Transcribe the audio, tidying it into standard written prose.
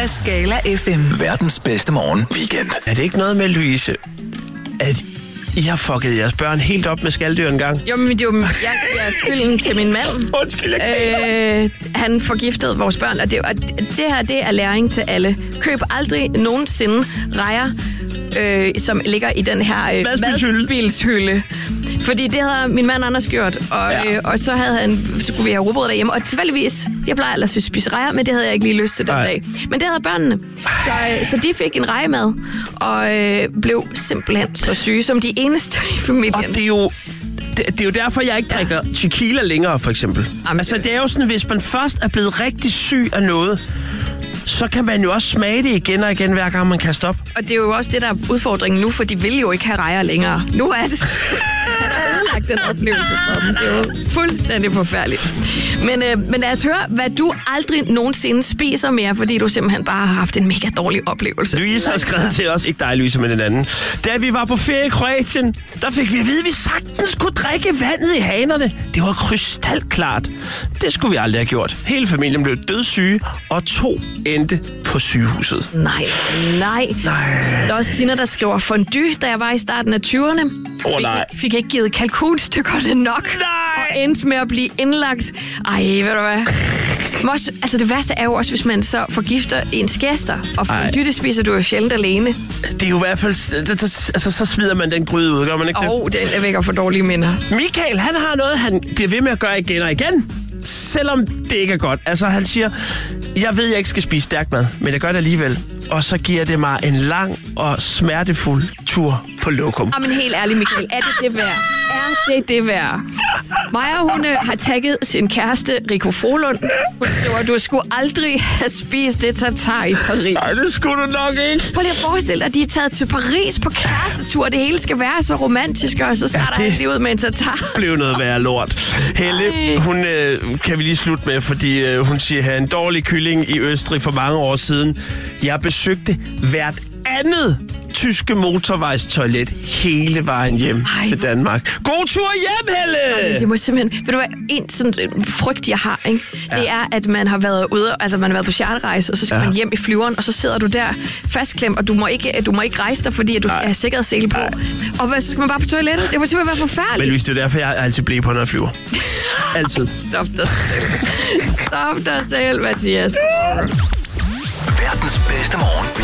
af Skala FM. Verdens bedste morgen weekend. Er det ikke noget med, Louise, at I har fucket jeres børn helt op med skaldyr en gang? Jo, men det er jo jeg skylden til min mand. Undskyld, jeg Han forgiftede vores børn, og det her, det er læring til alle. Køb aldrig nogensinde rejer, som ligger i den her madspildshylde. Fordi det havde min mand Anders gjort, og så skulle vi have rugbrød derhjemme. Og tilfældigvis, jeg plejer ellers at spise rejer, men det havde jeg ikke lige lyst til den dag. Men det havde børnene. Så de fik en rejemad, og blev simpelthen så syge som de eneste i familien. Og det er jo derfor, jeg ikke drikker tequila længere, for eksempel. Jamen, altså, det er jo sådan, hvis man først er blevet rigtig syg af noget, så kan man jo også smage det igen og igen, hver gang man kaster op. Og det er jo også det, der er udfordringen nu, for de vil jo ikke have rejer længere. Nu er det ødelagt den oplevelse for dem. Det er jo fuldstændig forfærdeligt. Men lad os høre, hvad du aldrig nogensinde spiser mere, fordi du simpelthen bare har haft en mega dårlig oplevelse. Louise har skrevet til os, ikke dig, Louise, men den anden. Da vi var på ferie i Kroatien, der fik vi at vide, at vi sagtens kunne drikke vandet i hanerne. Det var krystalklart. Det skulle vi aldrig have gjort. Hele familien blev dødssyge, og 2 endte på sygehuset. Nej. Der er også Tina, der skriver fondue, da jeg var i starten af 20'erne. Fik ikke givet kalkunstykkerne nok. Og endte med at blive indlagt. Ej, ved du hvad? Altså det værste er jo også, hvis man så forgifter ens gæster. Og fondue, det spiser du jo sjældent alene. Det er jo i hvert fald... Altså, så smider man den gryde ud, gør man ikke det? Den vækker for dårlige minder. Michael, han har noget, han bliver ved med at gøre igen og igen. Selvom det ikke er godt. Altså, han siger, jeg ved, jeg ikke skal spise stærk mad, men jeg gør det alligevel. Og så giver det mig en lang og smertefuld tur på lokum. Men helt ærligt, Michael, er det værd? Er det værd? Maja, hun har tagget sin kæreste, Rico Folund. Hun skriver, du skulle aldrig have spist det tartar i Paris. Nej, det skulle du nok ikke. Prøv lige at forestille dig, at de er taget til Paris på kærestetur. Det hele skal være så romantisk, og så starter han lige ud med en tartar. Det blev noget værre lort. Helle, hun kan vi lige slutte med, fordi hun siger, at en dårlig kylling i Østrig for mange år siden. Jeg besøgte hvert andet tyske motorvejstoilet hele vejen hjem til Danmark. God tur hjem, Helle! Det må simpelthen... Ved du hvad, en sådan frygt, jeg har, ikke? Det er, at man har været ude, altså man har været på charterrejse, og så skal man hjem i flyveren, og så sidder du der fastklemt, og du må ikke rejse dig, fordi at du skal have sikkerhedssele på. Og så skal man bare på toilettet. Det må simpelthen være forfærdeligt. Men Louise, det er derfor, jeg altid bliver på, når jeg flyver. Altid. Stop dig selv. Stop dig selv, Mathias. Verdens bedste morgen.